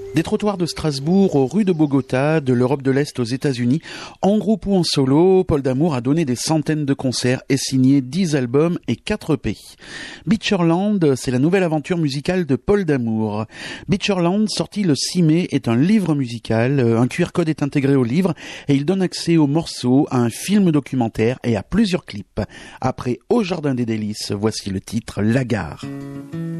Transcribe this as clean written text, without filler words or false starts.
Des trottoirs de Strasbourg aux rues de Bogota, de l'Europe de l'Est aux États-Unis, en groupe ou en solo, Paul D'Amour a donné des centaines de concerts et signé 10 albums et 4 EP. Beacherland, c'est la nouvelle aventure musicale de Paul D'Amour. Beacherland, sorti le 6 mai, est un livre musical, un QR code est intégré au livre et il donne accès aux morceaux, à un film documentaire et à plusieurs clips. Après Au Jardin des Délices, voici le titre La Gare.